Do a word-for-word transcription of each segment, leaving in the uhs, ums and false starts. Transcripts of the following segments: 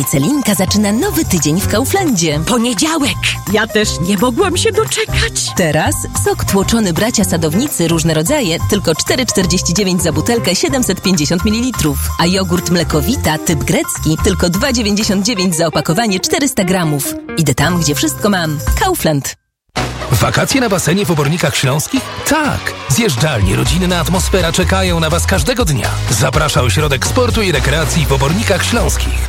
Pani Celinka zaczyna nowy tydzień w Kauflandzie. Poniedziałek! Ja też nie mogłam się doczekać. Teraz sok tłoczony Bracia Sadownicy różne rodzaje tylko cztery czterdzieści dziewięć za butelkę siedemset pięćdziesiąt mililitrów, a jogurt Mlekowita typ grecki tylko dwa dziewięćdziesiąt dziewięć za opakowanie czterysta gramów. Idę tam, gdzie wszystko mam. Kaufland. Wakacje na basenie w Obornikach Śląskich? Tak! Zjeżdżalnie, rodzinna atmosfera czekają na Was każdego dnia. Zaprasza Ośrodek Sportu i Rekreacji w Obornikach Śląskich.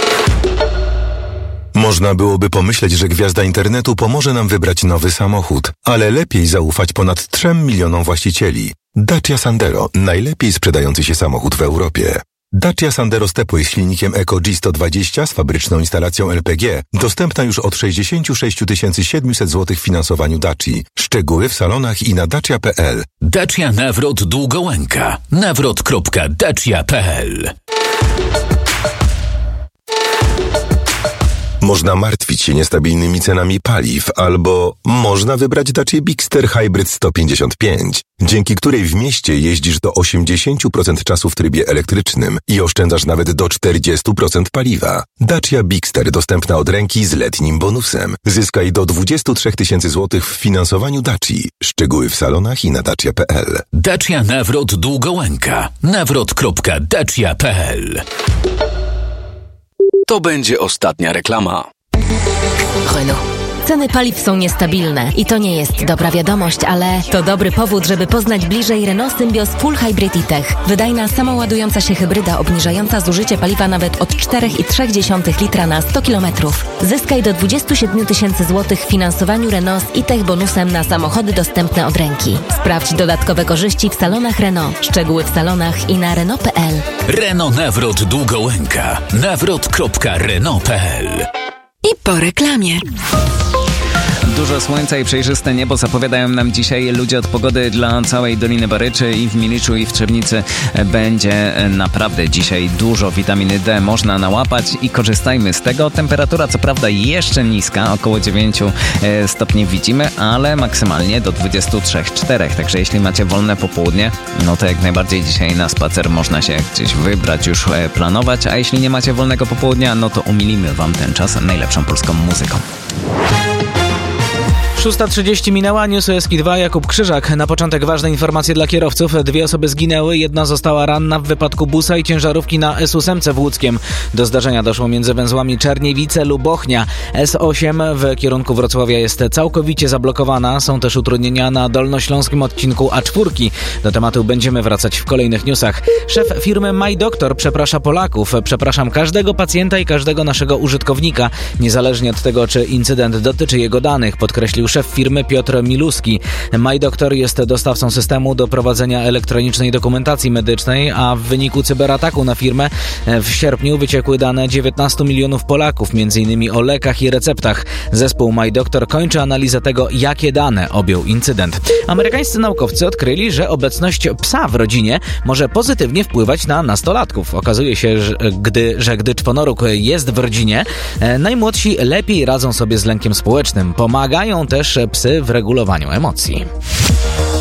Można byłoby pomyśleć, że gwiazda internetu pomoże nam wybrać nowy samochód, ale lepiej zaufać ponad trzem milionom właścicieli. Dacia Sandero, najlepiej sprzedający się samochód w Europie. Dacia Sandero Stepway z silnikiem Eco G sto dwadzieścia z fabryczną instalacją L P G dostępna już od sześćdziesiąt sześć tysięcy siedemset złotych w finansowaniu Daci. Szczegóły w salonach i na dacia kropka p l. Dacia Nawrot Długołęka. nawrot kropka dacia kropka p l. Można martwić się niestabilnymi cenami paliw, albo można wybrać Dacia Bigster Hybrid sto pięćdziesiąt pięć, dzięki której w mieście jeździsz do osiemdziesiąt procent czasu w trybie elektrycznym i oszczędzasz nawet do czterdzieści procent paliwa. Dacia Bigster dostępna od ręki z letnim bonusem. Zyskaj do dwadzieścia trzy tysiące złotych w finansowaniu Daci. Szczegóły w salonach i na dacia kropka p l. Dacia Nawrot Długołęka. nawrot kropka dacia kropka p l. To będzie ostatnia reklama. Renault. Ceny paliw są niestabilne i to nie jest dobra wiadomość, ale to dobry powód, żeby poznać bliżej Renault Symbioz Full Hybrid e-Tech. Wydajna, samoładująca się hybryda obniżająca zużycie paliwa nawet od cztery przecinek trzy litra na sto kilometrów. Zyskaj do dwadzieścia siedem tysięcy złotych w finansowaniu Renault z e-Tech bonusem na samochody dostępne od ręki. Sprawdź dodatkowe korzyści w salonach Renault. Szczegóły w salonach i na renault kropka p l. Renault Nawrot Długołęka. nawrot kropka renault kropka p l. I po reklamie. Dużo słońca i przejrzyste niebo zapowiadają nam dzisiaj ludzie od pogody dla całej Doliny Baryczy. I w Miliczu, i w Trzebnicy będzie naprawdę dzisiaj dużo witaminy D. Można nałapać i korzystajmy z tego. Temperatura co prawda jeszcze niska, około dziewięć stopni widzimy, ale maksymalnie do dwadzieścia trzy przecinek cztery. Także jeśli macie wolne popołudnie, no to jak najbardziej dzisiaj na spacer można się gdzieś wybrać, już planować. A jeśli nie macie wolnego popołudnia, no to umilimy wam ten czas najlepszą polską muzyką. szósta trzydzieści minęła, News O S K dwa, Jakub Krzyżak. Na początek ważne informacje dla kierowców. Dwie osoby zginęły, jedna została ranna w wypadku busa i ciężarówki na S osiem w Łódzkiem. Do zdarzenia doszło między węzłami Czerniewice-Lubochnia. S osiem w kierunku Wrocławia jest całkowicie zablokowana. Są też utrudnienia na dolnośląskim odcinku A cztery. Do tematu będziemy wracać w kolejnych newsach. Szef firmy MyDoctor przeprasza Polaków. Przepraszam każdego pacjenta i każdego naszego użytkownika, niezależnie od tego, czy incydent dotyczy jego danych, podkreślił szef firmy Piotr Miluski. MyDoctor jest dostawcą systemu do prowadzenia elektronicznej dokumentacji medycznej, a w wyniku cyberataku na firmę w sierpniu wyciekły dane dziewiętnastu milionów Polaków, między innymi o lekach i receptach. Zespół MyDoctor kończy analizę tego, jakie dane objął incydent. Amerykańscy naukowcy odkryli, że obecność psa w rodzinie może pozytywnie wpływać na nastolatków. Okazuje się, że gdy, że gdy czwonoróg jest w rodzinie, najmłodsi lepiej radzą sobie z lękiem społecznym. Pomagają też psy w regulowaniu emocji.